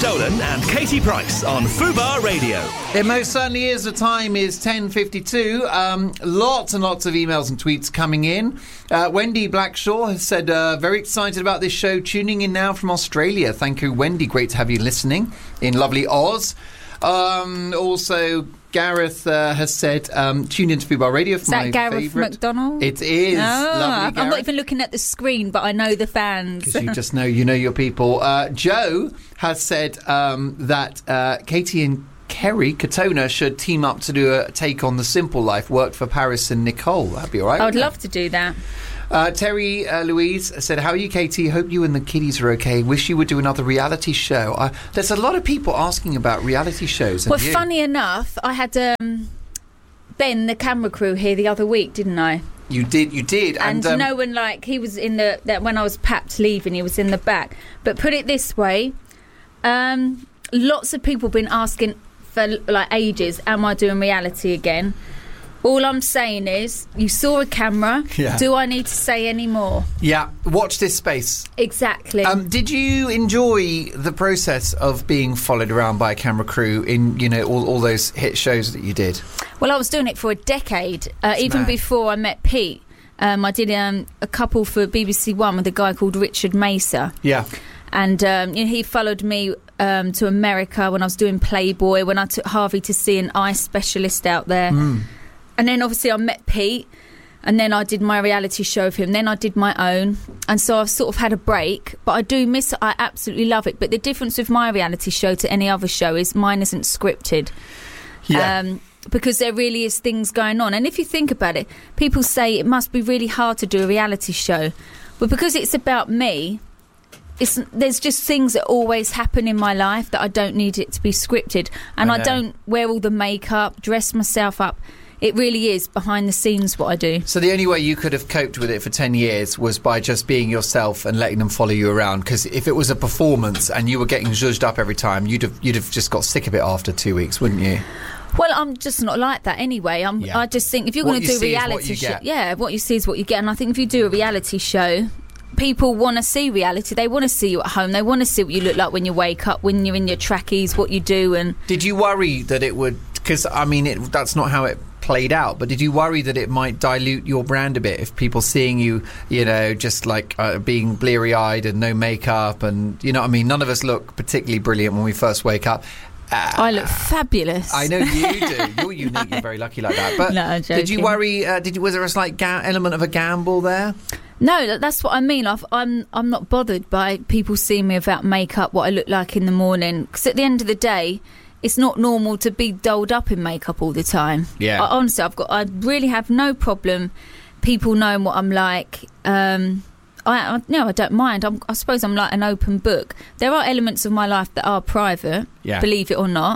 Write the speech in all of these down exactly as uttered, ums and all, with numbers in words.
Dolan and Katie Price on Fubar Radio. It most certainly is. The time is ten fifty-two. Um, lots and lots of emails and tweets coming in. Uh, Wendy Blackshaw has said, uh, very excited about this show, tuning in now from Australia. Thank you, Wendy. Great to have you listening in lovely Oz. Um, also, Gareth uh, has said, um, tune into Fubar Radio for is my that Gareth favourite. McDonald? It is. Oh, Lovely, I'm not even looking at the screen, but I know the fans. Because you just know, you know your people. Uh, Joe has said um, that uh, Katie and Kerry Katona should team up to do a take on The Simple Life. Worked for Paris and Nicole. That'd be all right. I would love to do that. Uh, Terry uh, Louise said, how are you, Katie? Hope you and the kiddies are okay. Wish you would do another reality show. Uh, there's a lot of people asking about reality shows. Well, you? funny enough, I had um, Ben, the camera crew, here the other week, didn't I? You did, you did. And, And, um, no one, like, he was in the... That when I was packed leaving, he was in the back. But put it this way, um, lots of people have been asking for, like, ages, am I doing reality again? All I'm saying is, you saw a camera. Yeah. Do I need to say any more? Yeah, watch this space. Exactly. Um, did you enjoy the process of being followed around by a camera crew in, you know, all, all those hit shows that you did? Well, I was doing it for a decade, uh, even mad. before I met Pete. Um, I did um, a couple for B B C One with a guy called Richard Mesa. Yeah. And um, you know, he followed me um, to America when I was doing Playboy, when I took Harvey to see an eye specialist out there. Mm. And then obviously I met Pete, and then I did my reality show with him. Then I did my own. And so I've sort of had a break, but I do miss it. I absolutely love it. But the difference with my reality show to any other show is mine isn't scripted. Yeah. Um, because there really is things going on. And if you think about it, people say it must be really hard to do a reality show. But because it's about me, it's, there's just things that always happen in my life that I don't need it to be scripted. And I I, know. don't wear all the makeup, dress myself up. It really is behind the scenes what I do. So the only way you could have coped with it for ten years was by just being yourself and letting them follow you around. Because if it was a performance and you were getting zhuzhed up every time, you'd have you'd have just got sick of it after two weeks, wouldn't you? Well, I'm just not like that anyway. I'm, Yeah. I just think if you're What going to you do see is what reality you show, get. yeah, what you see is what you get. And I think if you do a reality show, people want to see reality. They want to see you at home. They want to see what you look like when you wake up, when you're in your trackies, what you do. And Did you worry that it would... Because, I mean, it, that's not how it played out, but did you worry that it might dilute your brand a bit if people seeing you, you know, just like uh, being bleary-eyed and no makeup and, you know what I mean? None of us look particularly brilliant when we first wake up. Uh, I look fabulous. I know you do. You're unique. You're very lucky like that. But No, I'm did you joking. worry? Uh, did you, was there a slight ga- element of a gamble there? No, that- that's what I mean. I've, I'm I'm not bothered by people seeing me without makeup, what I look like in the morning. Because at the end of the day, it's not normal to be dolled up in makeup all the time. Yeah. I, honestly, I've got. I really have no problem people knowing what I'm like. Um, I, I no, I don't mind. I'm, I suppose I'm like an open book. There are elements of my life that are private, Yeah. believe it or not.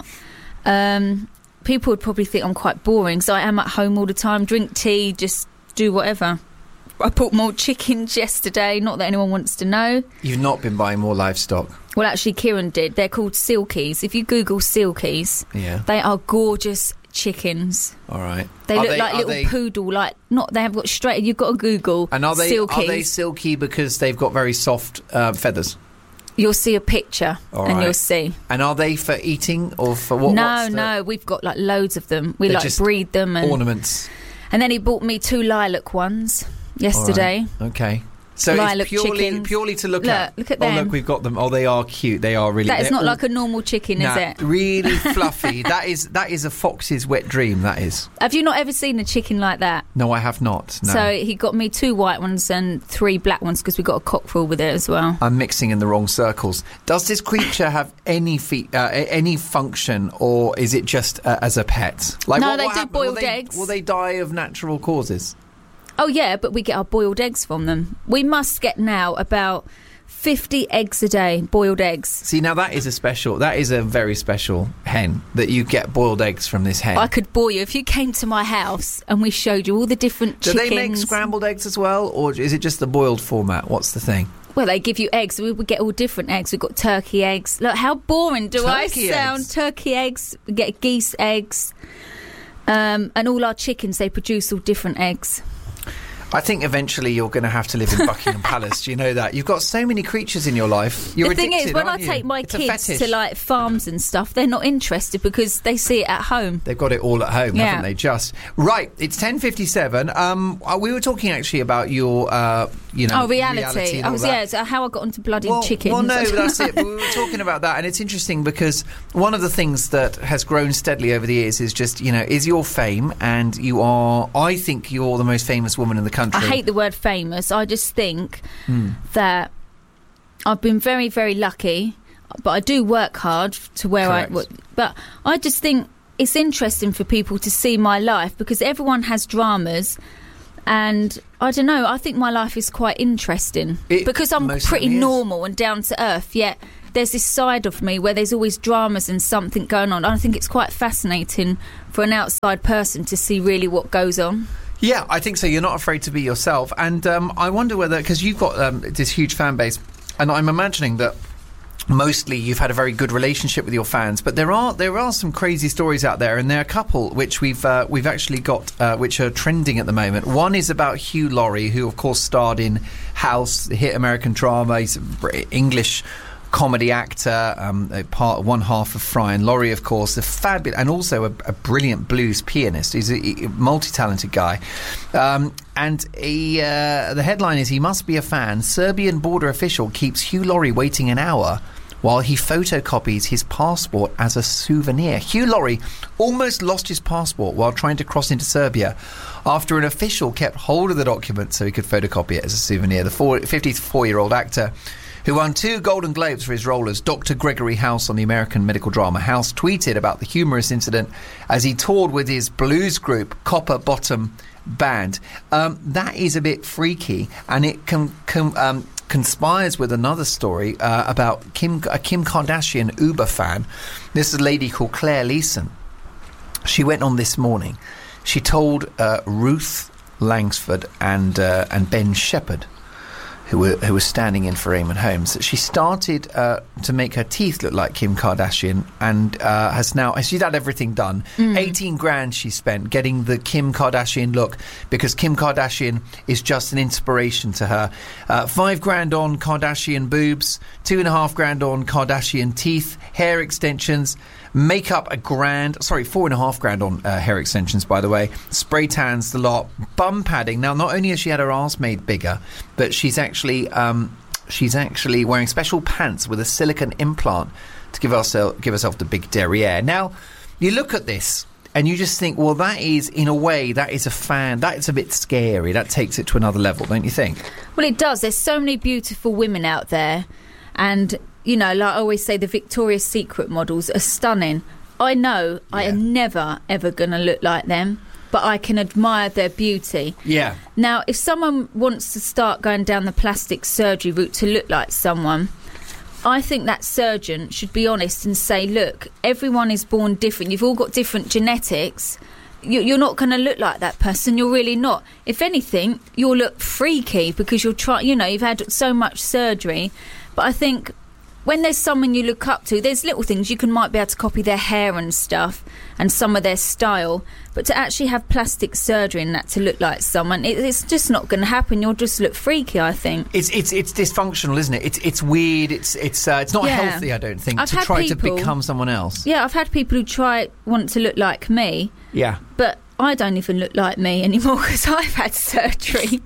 Um, people would probably think I'm quite boring, so I am at home all the time, drink tea, just do whatever. I bought more chickens yesterday, not that anyone wants to know. You've not been buying more livestock. Well, actually, Kieran did. They're called silkies. If you Google silkies, Yeah. they are gorgeous chickens. All right. They Are look like are little they- poodle, like not. They have got straight. You've got to Google. And are they silkies. are they silky because they've got very soft uh, feathers? You'll see a picture, All and right. you'll see. And are they for eating or for what? no, what's the no, we've got like loads of them. We They're like just breed them, and ornaments? and then he bought me two lilac ones yesterday. All right. Okay. So Lilac it's purely chickens. purely to look, Look, at. look at Oh, them. look, we've got them. Oh, they are cute. They are really. That is they're not all- like a normal chicken, Nah, is it? really fluffy. That is that is a fox's wet dream. That is. Have you not ever seen a chicken like that? No, I have not. No. So he got me two white ones and three black ones because we got a cockerel with it as well. I'm mixing in the wrong circles. Does this creature have any fe- uh, a- any function, or is it just uh, as a pet? Like, No, what, they what do happen- will boiled they- eggs. Will they die of natural causes? Oh yeah, but we get our boiled eggs from them. We must get now about fifty eggs a day, boiled eggs. See, now that is a special. That is a very special hen that you get boiled eggs from this hen. I could bore you if you came to my house and we showed you all the different Do chickens. they make scrambled eggs as well, or is it just the boiled format? What's the thing? Well, they give you eggs. We would get all different eggs. We've got turkey eggs. Look, how boring do I Turkey sound? eggs? Turkey eggs. We get geese eggs. Um, and all our chickens, they produce all different eggs. I think eventually you're going to have to live in Buckingham Palace. Do you know that? You've got so many creatures in your life. You're the thing addicted, is, when I aren't you? take my It's a kids fetish. to like farms and stuff, they're not interested because they see it at home. They've got it all at home, Yeah. haven't they? Just right. It's ten fifty-seven. Um, uh, we were talking actually about your, uh, you know, Oh, reality. reality and I all was, that. yeah, so how I got onto bloody Well, chickens. well, no, I don't that's know. it. But we were talking about that, and it's interesting because one of the things that has grown steadily over the years is just, you know, is your fame, and you are, I think you're the most famous woman in the country. I hate the word famous. I just think Hmm. that I've been very, very lucky, but I do work hard to where Correct. I. w- But I just think it's interesting for people to see my life because everyone has dramas. And I don't know, I think my life is quite interesting It because I'm most pretty certainly is. normal and down to earth, yet there's this side of me where there's always dramas and something going on. I think it's quite fascinating for an outside person to see really what goes on. Yeah, I think so. You're not afraid to be yourself. And um, I wonder whether, because you've got um, this huge fan base, and I'm imagining that mostly you've had a very good relationship with your fans, but there are there are some crazy stories out there, and there are a couple which we've uh, we've actually got uh, which are trending at the moment. One is about Hugh Laurie, who of course starred in House, the hit American drama. He's an English comedy actor, um, a part one half of Fry and Laurie, of course, a fabulous and also a, a brilliant blues pianist. He's a, a multi-talented guy, um, and he, uh, the headline is: "He must be a fan. Serbian border official keeps Hugh Laurie waiting an hour while he photocopies his passport as a souvenir." Hugh Laurie almost lost his passport while trying to cross into Serbia after an official kept hold of the document so he could photocopy it as a souvenir. The fifty-four-year-old actor, who won two Golden Globes for his role as Doctor Gregory House on the American medical drama House, tweeted about the humorous incident as he toured with his blues group Copper Bottom Band. Um, that is a bit freaky, and it can... can um, conspires with another story uh, about Kim, a Kim Kardashian Uber fan. This is a lady called Claire Leeson. She went on This Morning. She told uh, Ruth Langsford and uh, and Ben Shepherd, who were who were standing in for Eamon Holmes, that she started uh, to make her teeth look like Kim Kardashian, and uh, has now she's had everything done. Mm. eighteen grand she spent getting the Kim Kardashian look because Kim Kardashian is just an inspiration to her. Uh, five grand on Kardashian boobs, two and a half grand on Kardashian teeth, hair extensions. Makeup a grand, sorry, four and a half grand on uh, hair extensions, by the way. Spray tans the lot. Bum padding. Now, not only has she had her arse made bigger, but she's actually um, she's actually wearing special pants with a silicone implant to give herself give herself the big derriere. Now, you look at this and you just think, well, that is, in a way, that is a fan. That is a bit scary. That takes it to another level, don't you think? Well, it does. There's so many beautiful women out there, and you know, like I always say, the Victoria's Secret models are stunning. I know yeah. I am never, ever going to look like them, but I can admire their beauty. Yeah. Now, if someone wants to start going down the plastic surgery route to look like someone, I think that surgeon should be honest and say, look, everyone is born different. You've all got different genetics. You're not going to look like that person. You're really not. If anything, you'll look freaky because you're trying, you know, you've had so much surgery. But I think when there's someone you look up to, there's little things you can might be able to copy their hair and stuff and some of their style, but to actually have plastic surgery and that to look like someone, it, it's just not going to happen. You'll just look freaky, I think. It's it's it's dysfunctional, isn't it? It's it's weird. It's it's uh, it's not Yeah. healthy, I don't think, I've to had try people- to become someone else. Yeah, I've had people who try want to look like me, Yeah. but I don't even look like me anymore because I've had surgery.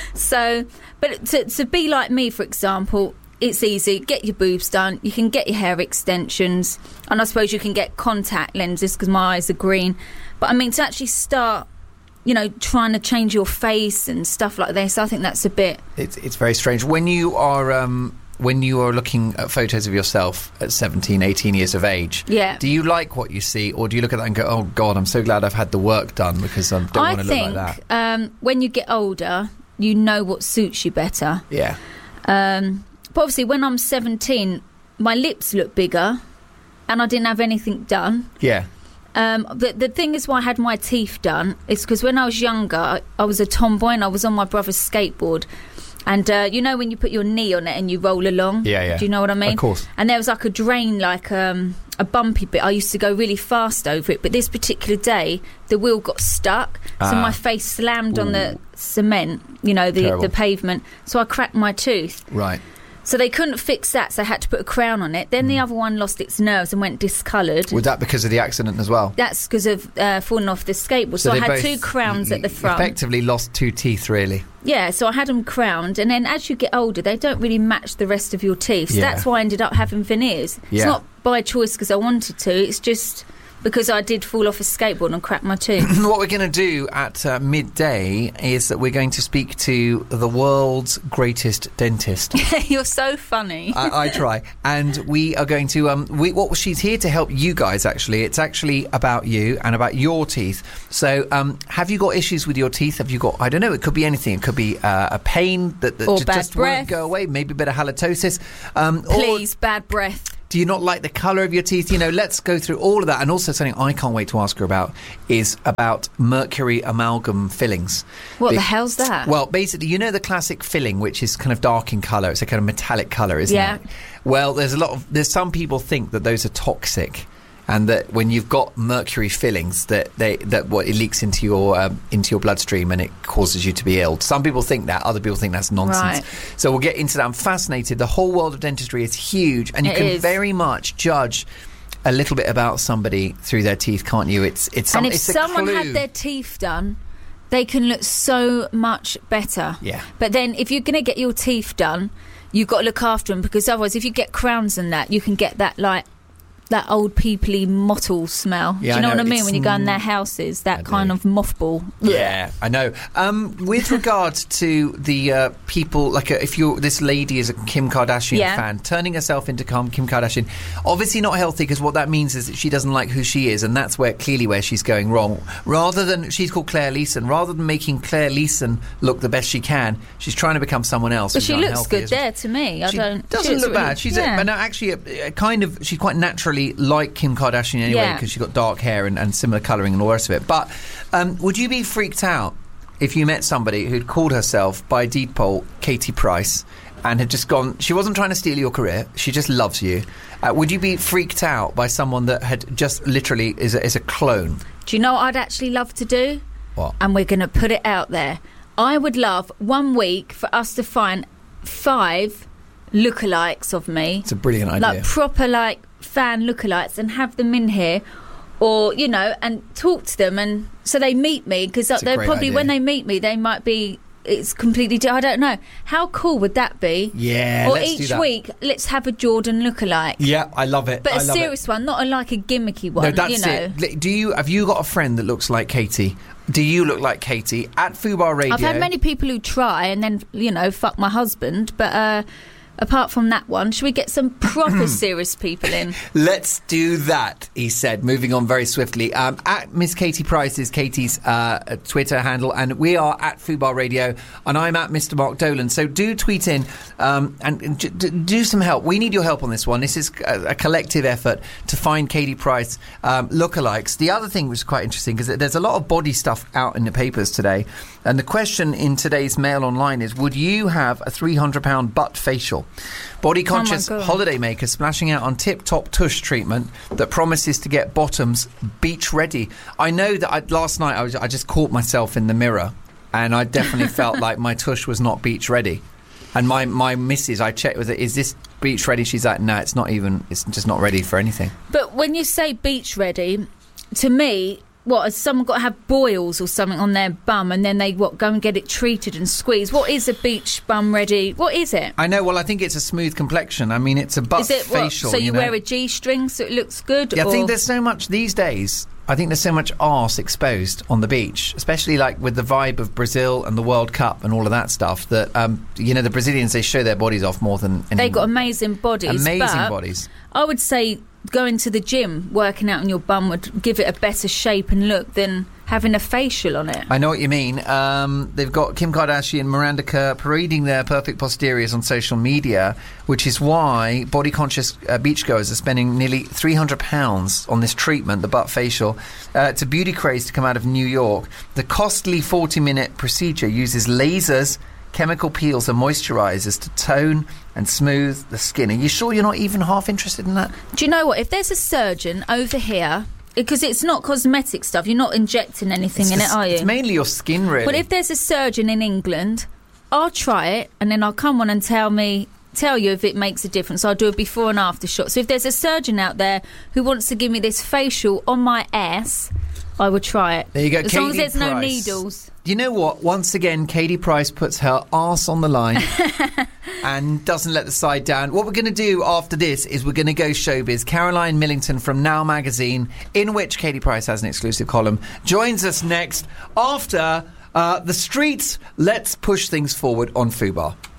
So, but to to be like me, for example, it's easy. Get your boobs done. You can get your hair extensions. And I suppose you can get contact lenses because my eyes are green. But I mean, to actually start, you know, trying to change your face and stuff like this, I think that's a bit... It's it's very strange. When you are... Um When you are looking at photos of yourself at seventeen, eighteen years of age, Yeah. do you like what you see, or do you look at that and go, oh, God, I'm so glad I've had the work done because I don't I want to think look like that? um, when you get older, you know what suits you better. Yeah. Um, but obviously, when I'm seventeen, my lips look bigger and I didn't have anything done. Yeah. Um, the, the thing is why I had my teeth done is because when I was younger, I, I was a tomboy and I was on my brother's skateboard. And uh, you know when you put your knee on it and you roll along? Yeah, yeah. Do you know what I mean? Of course. And there was like a drain, like um, a bumpy bit. I used to go really fast over it, but this particular day, the wheel got stuck, so Ah. my face slammed on the cement, you know, the, Terrible. the pavement. So I cracked my tooth. Right. So they couldn't fix that, so I had to put a crown on it. Then the other one lost its nerves and went discoloured. Was that because of the accident as well? That's because of uh, falling off the skateboard. So, I they had both two crowns at the front. Effectively lost two teeth, really. Yeah, so I had them crowned, and then as you get older, they don't really match the rest of your teeth. So Yeah. that's why I ended up having veneers. Yeah. It's not by choice because I wanted to. It's just because I did fall off a skateboard and crack my tooth. What we're going to do at uh, midday is that we're going to speak to the world's greatest dentist. You're so funny. I, I try, and we are going to. Um, we, what she's here to help you guys. Actually, it's actually about you and about your teeth. So, um, have you got issues with your teeth? Have you got? I don't know. It could be anything. It could be uh, a pain that, that Or ju- bad just won't breath. go away. Maybe a bit of halitosis. Um, Please, bad breath. Do you not like the colour of your teeth? You know, let's go through all of that. And also something I can't wait to ask her about is about mercury amalgam fillings. What Be- the hell's that? Well, basically, you know the classic filling, which is kind of dark in colour. It's a kind of metallic colour, isn't Yeah. it? Well, there's a lot of... There's some people think that those are toxic. And that when you've got mercury fillings, that they that what it leaks into your um, into your bloodstream and it causes you to be ill. Some people think that, other people think that's nonsense. Right. So we'll get into that. I'm fascinated. The whole world of dentistry is huge, and you It can is. very much judge a little bit about somebody through their teeth, can't you? It's it's some, And if it's a someone clue. had their teeth done, they can look so much better. Yeah. But then if you're going to get your teeth done, you've got to look after them, because otherwise if you get crowns and that, you can get that like that old peoply mottle smell. Yeah, Do you I know, know. what I mean? It's- When you go in their houses, that I kind do. of mothball. Yeah, I know. Um, with regard to the uh, people, like uh, if you're this lady is a Kim Kardashian Yeah. fan, turning herself into Kim Kim Kardashian, obviously not healthy, because what that means is that she doesn't like who she is, and that's where clearly where she's going wrong. Rather than she's called Claire Leeson, rather than making Claire Leeson look the best she can, she's trying to become someone else. But who's she looks unhealthy, good isn't she? there to me. I She don't. doesn't she looks look really- bad. She's yeah. a, but no, actually, a, a kind of she's quite naturally like Kim Kardashian anyway, Yeah. because she's got dark hair and, and similar colouring and all the rest of it. But um, would you be freaked out if you met somebody who'd called herself by default Katie Price and had just gone? She wasn't trying to steal your career. She just loves you. Uh, would you be freaked out by someone that had just literally is a, is a clone? Do you know what I'd actually love to do? What? And we're going to put it out there. I would love one week for us to find five lookalikes of me. It's a brilliant idea. Like proper like fan lookalikes, and have them in here, or you know, and talk to them, and so they meet me, because It's a they're great probably idea. when they meet me they might be it's completely di- I don't know. How cool would that be? Yeah, Or let's do each that. week let's have a Jordan lookalike. Yeah, I love it. But I a love serious one, not a, like a gimmicky one. No, that's you know. it. Li- Do you have you got a friend that looks like Katie? Do you look like Katie at Fubar Radio? I've had many people who try and then, you know, fuck my husband, but uh, apart from that one, should we get some proper serious people in? Let's do that, he said, moving on very swiftly. Um, at Miss Katie Price is Katie's uh, Twitter handle, and we are at Fubar Radio, and I'm at Mister Mark Dolan. So do tweet in um, and j- d- do some help. We need your help on this one. This is a, a collective effort to find Katie Price um, lookalikes. The other thing which is quite interesting is that there's a lot of body stuff out in the papers today, and the question in today's Mail Online is, would you have a three hundred pound butt facial? Body conscious God. holiday maker splashing out on tip top tush treatment that promises to get bottoms beach ready. I know that I, last night I, was, I just caught myself in the mirror, and I definitely felt like my tush was not beach ready. And my my missus, I checked with her, is this beach ready? She's like, no, it's not even. It's just not ready for anything. But when you say beach ready, to me, what, has someone got to have boils or something on their bum, and then they what go and get it treated and squeezed? What is a beach bum ready? What is it? I know. Well, I think it's a smooth complexion. I mean, it's a butt Is it what, facial. so you, know? wear a G-string so it looks good? Yeah, I or? think there's so much these days. I think there's so much arse exposed on the beach, especially like with the vibe of Brazil and the World Cup and all of that stuff. That um, you know, the Brazilians, they show their bodies off more than anyone. They've got amazing bodies. amazing but bodies. I would say going to the gym, working out on your bum would give it a better shape and look than having a facial on it. I know what you mean. Um, they've got Kim Kardashian, Miranda Kerr parading their perfect posteriors on social media, which is why body-conscious uh, beachgoers are spending nearly three hundred pounds on this treatment, the butt facial. Uh, it's a beauty craze to come out of New York. The costly forty-minute procedure uses lasers, chemical peels and moisturisers to tone and smooth the skin. Are you sure you're not even half interested in that? Do you know what? If there's a surgeon over here, because it's not cosmetic stuff, you're not injecting anything It's in just- it, are you? It's mainly your skin, really. But if there's a surgeon in England, I'll try it and then I'll come on and tell me, tell you if it makes a difference. I'll do a before and after shot. So if there's a surgeon out there who wants to give me this facial on my ass, I would try it. There you go, As long as Katie there's no Price. needles. You know what? Once again, Katie Price puts her arse on the line and doesn't let the side down. What we're going to do after this is we're going to go showbiz. Caroline Millington from Now Magazine, in which Katie Price has an exclusive column, joins us next after uh, The Streets. Let's push things forward on Fubar.